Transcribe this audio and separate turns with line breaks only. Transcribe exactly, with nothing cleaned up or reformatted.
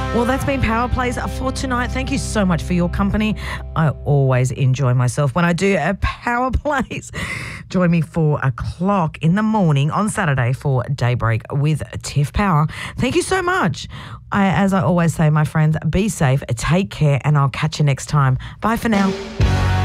Well, that's been Power Plays for tonight. Thank you so much for your company. I always enjoy myself when I do a Power Plays. Join me four o'clock in the morning on Saturday for Daybreak with Tiff Power. Thank you so much. I, as I always say, my friends, be safe, take care, and I'll catch you next time. Bye for now.